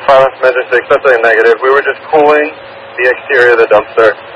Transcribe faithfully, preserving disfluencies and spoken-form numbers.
Silence measure six, that's a negative. We were just cooling the exterior of the dumpster.